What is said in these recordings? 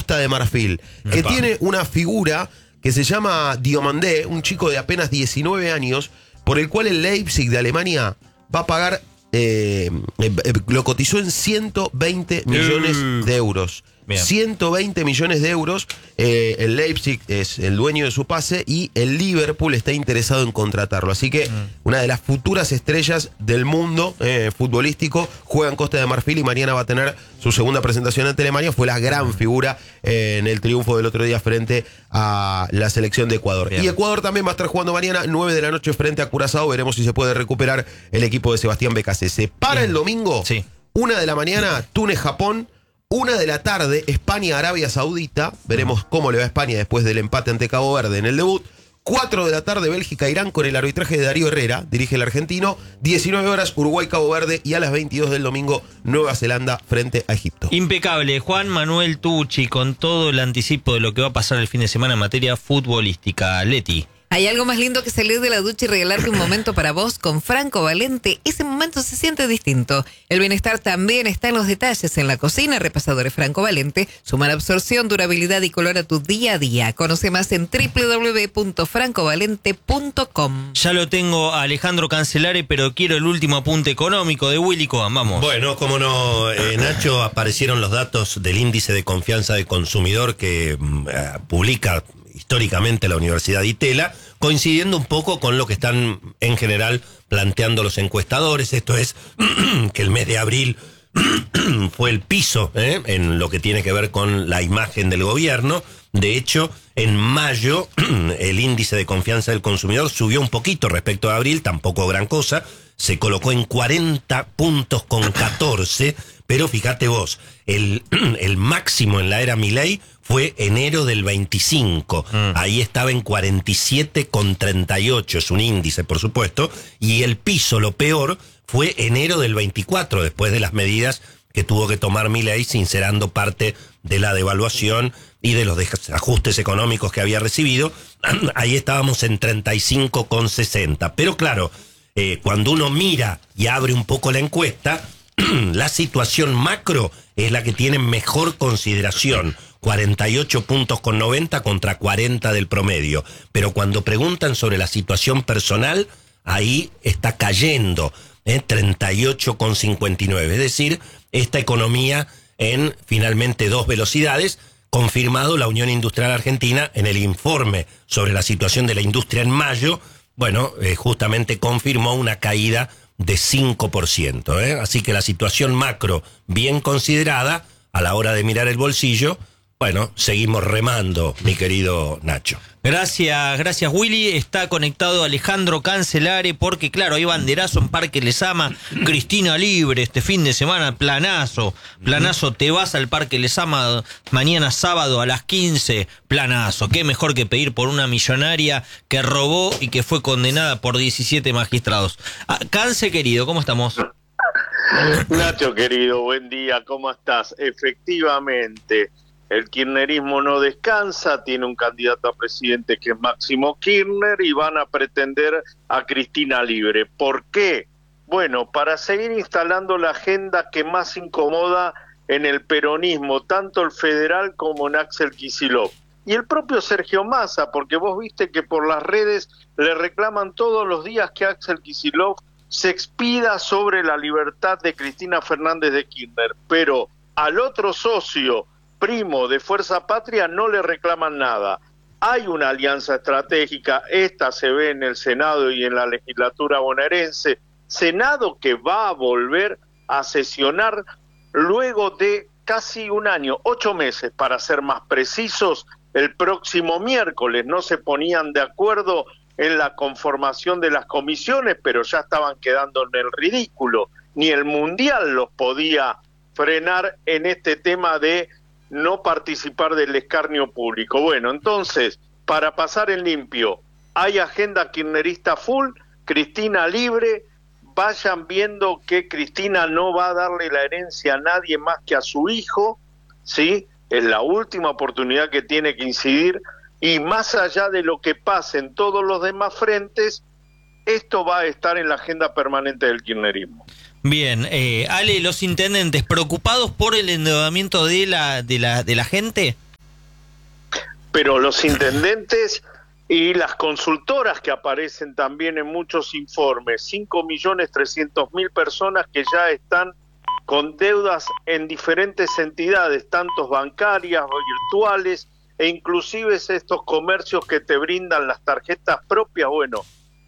Costa de Marfil, que tiene una figura que se llama Diomandé, un chico de apenas 19 años, por el cual el Leipzig de Alemania va a pagar, lo cotizó en 120 millones de euros. Bien. 120 millones de euros. El Leipzig es el dueño de su pase y el Liverpool está interesado en contratarlo. Así que una de las futuras estrellas del mundo futbolístico juega en Costa de Marfil y mañana va a tener su segunda presentación ante Alemania. Fue la gran figura en el triunfo del otro día frente a la selección de Ecuador. Bien. Y Ecuador también va a estar jugando mañana 9 de la noche frente a Curazao. Veremos si se puede recuperar el equipo de Sebastián Becasese. Para el domingo, Sí. 1 de la mañana, Túnez-Japón. 1 de la tarde, España-Arabia Saudita. Veremos cómo le va a España después del empate ante Cabo Verde en el debut. 4 de la tarde, Bélgica-Irán con el arbitraje de Darío Herrera, dirige el argentino. 19 horas, Uruguay-Cabo Verde. Y a las 22 del domingo, Nueva Zelanda frente a Egipto. Impecable. Juan Manuel Tucci, con todo el anticipo de lo que va a pasar el fin de semana en materia futbolística. Leti. Hay algo más lindo que salir de la ducha y regalarte un momento para vos con Franco Valente. Ese momento se siente distinto. El bienestar también está en los detalles. En la cocina, repasadores Franco Valente suman absorción, durabilidad y color a tu día a día. Conoce más en www.francovalente.com. Ya lo tengo a Alejandro Cancelare, pero quiero el último apunte económico de Willy Cohen. Vamos. Bueno, como no, Nacho, aparecieron los datos del índice de confianza del consumidor que publica históricamente la Universidad de Itela, coincidiendo un poco con lo que están en general planteando los encuestadores. Esto es que el mes de abril fue el piso en lo que tiene que ver con la imagen del gobierno. De hecho, en mayo el índice de confianza del consumidor subió un poquito respecto a abril, tampoco gran cosa, se colocó en 40 puntos con 14, pero fíjate vos, el máximo en la era Milei fue enero del 25, ahí estaba en 47,38, es un índice por supuesto, y el piso, lo peor, fue enero del 24, después de las medidas que tuvo que tomar Milei, sincerando parte de la devaluación y de los ajustes económicos que había recibido. Ahí estábamos en 35,60, pero claro, cuando uno mira y abre un poco la encuesta, la situación macro es la que tiene mejor consideración, 48 puntos con 90 contra 40 del promedio. Pero cuando preguntan sobre la situación personal, ahí está cayendo, 38 con 59. Es decir, esta economía en finalmente 2 velocidades, confirmado la Unión Industrial Argentina en el informe sobre la situación de la industria en mayo. Bueno, justamente confirmó una caída de 5%. Así que la situación macro bien considerada, a la hora de mirar el bolsillo, bueno, seguimos remando, mi querido Nacho. Gracias Willy. Está conectado Alejandro Cancelare porque claro, hay banderazo en Parque Lezama, Cristina Libre este fin de semana, planazo, te vas al Parque Lezama mañana sábado a las 15, planazo, qué mejor que pedir por una millonaria que robó y que fue condenada por 17 magistrados. Cance querido, ¿cómo estamos? Nacho querido, buen día, ¿cómo estás? Efectivamente, el kirchnerismo no descansa, tiene un candidato a presidente que es Máximo Kirchner y van a pretender a Cristina Libre. ¿Por qué? Bueno, para seguir instalando la agenda que más incomoda en el peronismo, tanto el federal como en Axel Kicillof. Y el propio Sergio Massa, porque vos viste que por las redes le reclaman todos los días que Axel Kicillof se expida sobre la libertad de Cristina Fernández de Kirchner, pero al otro socio primo de Fuerza Patria no le reclaman nada. Hay una alianza estratégica, esta se ve en el Senado y en la legislatura bonaerense, Senado que va a volver a sesionar luego de casi un año, 8 meses para ser más precisos, el próximo miércoles. No se ponían de acuerdo en la conformación de las comisiones, pero ya estaban quedando en el ridículo. Ni el Mundial los podía frenar en este tema de no participar del escarnio público. Bueno, entonces, para pasar en limpio, hay agenda kirchnerista full, Cristina Libre, vayan viendo que Cristina no va a darle la herencia a nadie más que a su hijo, ¿sí? Es la última oportunidad que tiene que incidir, y más allá de lo que pase en todos los demás frentes, esto va a estar en la agenda permanente del kirchnerismo. Bien, Ale, los intendentes preocupados por el endeudamiento de la gente. pero los intendentes y las consultoras que aparecen también en muchos informes, 5.300.000 personas que ya están con deudas en diferentes entidades, tanto bancarias o virtuales, e inclusive estos comercios que te brindan las tarjetas propias, bueno,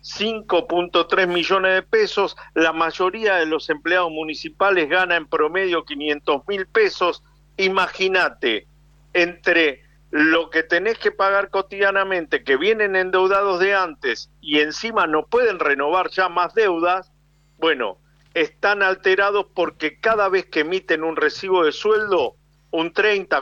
5.3 millones de pesos, la mayoría de los empleados municipales gana en promedio 500.000 pesos, imagínate, entre lo que tenés que pagar cotidianamente, que vienen endeudados de antes y encima no pueden renovar ya más deudas, bueno, están alterados porque cada vez que emiten un recibo de sueldo, un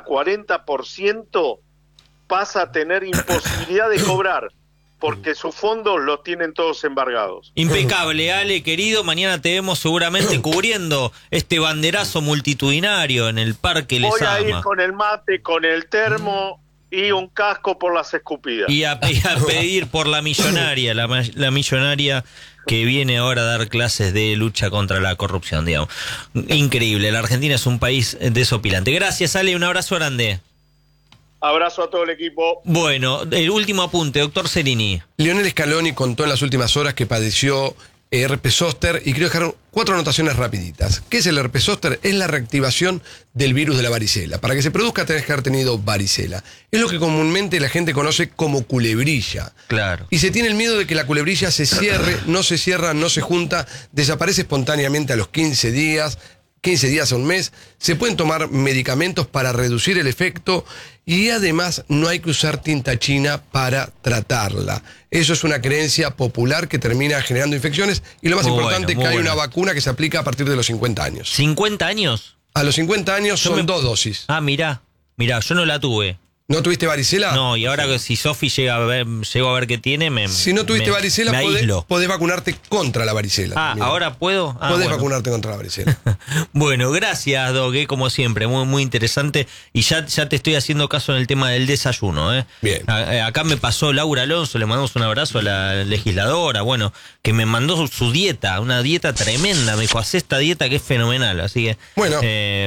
30-40% pasa a tener imposibilidad de cobrar, porque sus fondos los tienen todos embargados. Impecable, Ale, querido. Mañana te vemos seguramente cubriendo este banderazo multitudinario en el Parque Voy Lezama. a ir con el mate, con el termo y un casco por las escupidas. Y a pedir por la millonaria, la millonaria que viene ahora a dar clases de lucha contra la corrupción, digamos. Increíble, la Argentina es un país desopilante. Gracias, Ale, un abrazo grande. Abrazo a todo el equipo. Bueno, el último apunte, doctor Cerini. Lionel Scaloni contó en las últimas horas que padeció herpes zóster y quiero dejar 4 anotaciones rapiditas. ¿Qué es el herpes zóster? Es la reactivación del virus de la varicela. Para que se produzca tenés que haber tenido varicela. Es lo que comúnmente la gente conoce como culebrilla. Claro. Y se tiene el miedo de que la culebrilla se cierre, no se cierra, no se junta, desaparece espontáneamente a los 15 días a un mes. Se pueden tomar medicamentos para reducir el efecto y además no hay que usar tinta china para tratarla. Eso es una creencia popular que termina generando infecciones y lo más importante es que hay una vacuna que se aplica a partir de los 50 años. ¿50 años? A los 50 años son 2 dosis. Ah, mirá, yo no la tuve. ¿No tuviste varicela? No, y ahora que si Sofi llego a ver qué tiene, si no tuviste varicela, aíslo. podés vacunarte contra la varicela. Ah, también. ¿ahora puedo? Podés vacunarte contra la varicela. Bueno, gracias, Doc, como siempre, muy, muy interesante. Y ya te estoy haciendo caso en el tema del desayuno. Bien. Acá me pasó Laura Alonso, le mandamos un abrazo a la legisladora, bueno, que me mandó su dieta, una dieta tremenda. Me dijo, haz esta dieta que es fenomenal. Así que. Bueno,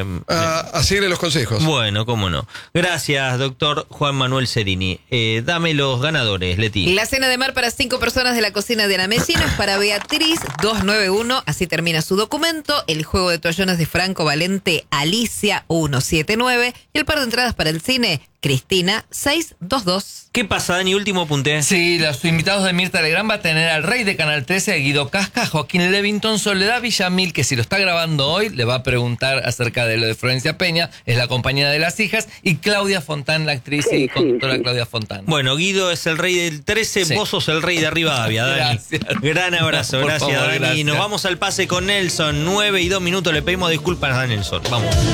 a seguirle los consejos. Bueno, cómo no. Gracias, doctor Juan Manuel Cerini. Dame los ganadores, Leti. La cena de mar para 5 personas de la cocina de Ana Messina es para Beatriz 291, así termina su documento. El juego de toallones de Franco Valente, Alicia 179. Y el par de entradas para el cine, Cristina 622. ¿Qué pasa, Dani? Último apunte. Sí, los invitados de Mirta Legrand va a tener al rey de Canal 13, a Guido Casca, Joaquín Levington, Soledad Villamil, que si lo está grabando hoy, le va a preguntar acerca de lo de Florencia Peña, es la compañía de las hijas, y Claudia Fontán, la actriz y conductora Claudia Fontán. Bueno, Guido es el rey del 13, sí. Vos sos el rey de Rivadavia, Dani. Gracias. Gran abrazo, gracias, favor, Dani. Gracias. Nos vamos al pase con Nelson, 9:02. Le pedimos disculpas a Nelson. Vamos.